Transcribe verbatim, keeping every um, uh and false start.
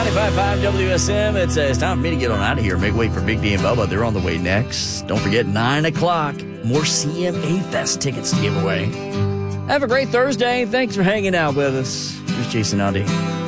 ninety-five point five W S M. It's, uh, it's time for me to get on out of here. Make way for Big D and Bubba. They're on the way next. Don't forget, nine o'clock, more C M A Fest tickets to give away. Have a great Thursday. Thanks for hanging out with us. Here's Jason Aldean.